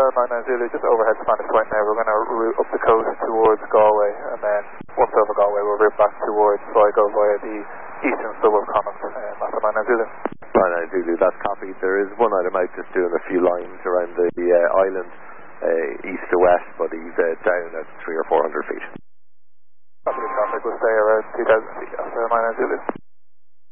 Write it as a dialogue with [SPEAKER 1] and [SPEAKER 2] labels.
[SPEAKER 1] 990 Zulu, just overhead Spanish Point now. We're going to route up the coast towards Galway, and then once over Galway we'll route back towards Sligo via the eastern sub of Connacht, after 990 Zulu.
[SPEAKER 2] 990 Zulu, that's copied. There is one item out just doing a few lines around the island, east to west, but he's down at 300 or 400 feet.
[SPEAKER 1] Copy the traffic, we'll stay around 2000 feet after 990 Zulu.